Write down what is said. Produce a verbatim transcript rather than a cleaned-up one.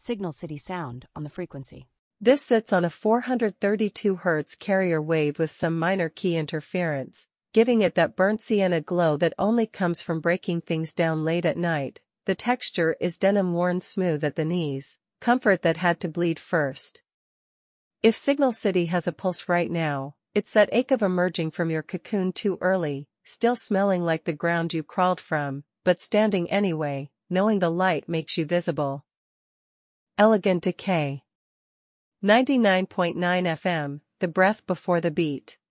Signal City sound on the frequency. This sits on a four hundred thirty-two hertz carrier wave with some minor key interference, giving it that burnt sienna glow that only comes from breaking things down late at night. The texture is denim-worn smooth at the knees, comfort that had to bleed first. If Signal City has a pulse right now, it's that ache of emerging from your cocoon too early, still smelling like the ground you crawled from, but standing anyway, knowing the light makes you visible. Elegant Decay. ninety-nine point nine F M, the breath before the beat.